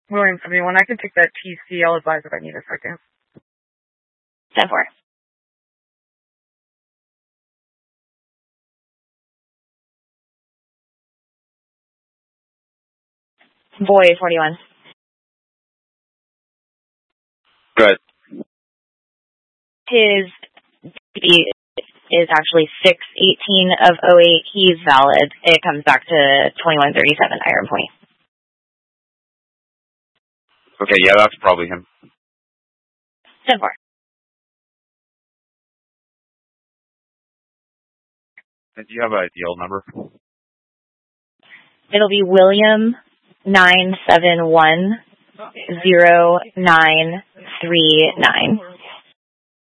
William 71. I can take that TC. I'll advise if I need a second. 10-4. Boy 41. Good. His DB is actually 618 of '08. He's valid. It comes back to 2137 Iron Point. Okay, yeah, that's probably him. 10-4. Do you have a deal number? It'll be William 9710939.